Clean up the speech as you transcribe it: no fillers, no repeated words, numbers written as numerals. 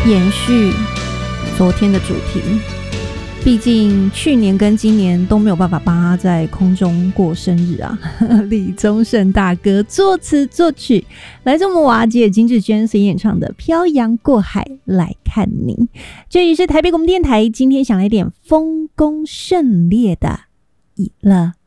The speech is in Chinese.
延续昨天的主题，毕竟去年跟今年都没有办法帮他在空中过生日啊。李宗盛大哥作词作曲，来自我们瓦姐金志娟所演唱的《漂洋过海来看你》。这里是台北广播电台，今天想来点丰功盛烈的以乐